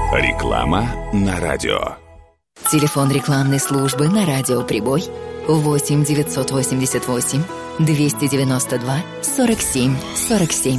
Реклама на радио. Телефон рекламной службы на радио «Прибой» 8 988 292 47 47.